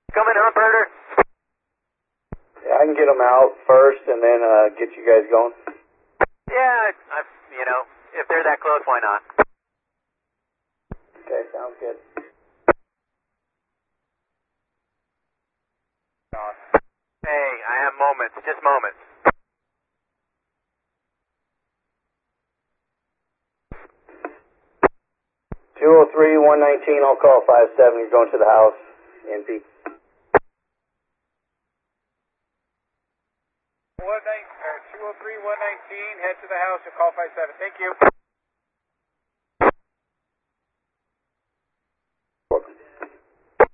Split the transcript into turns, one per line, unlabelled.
Coming, hunt birder.
Yeah, I can get them out first and then get you guys going.
Yeah, if they're that close, why not?
Okay, sounds good.
Hey, I have moments, just moments.
$203-119, I'll call 57. You're going to the house, NP.
203-119, head to the house and call 57. Thank you.